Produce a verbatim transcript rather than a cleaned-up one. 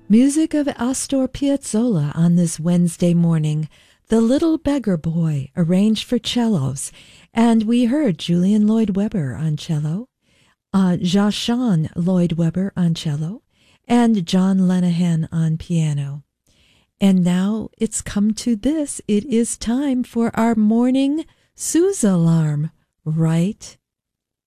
Music of Astor Piazzolla on this Wednesday morning, The Little Beggar Boy, arranged for cellos, and we heard Julian Lloyd Webber on cello, uh, Joshawn Lloyd Webber on cello, and John Lenihan on piano. And now it's come to this. It is time for our morning snooze alarm, right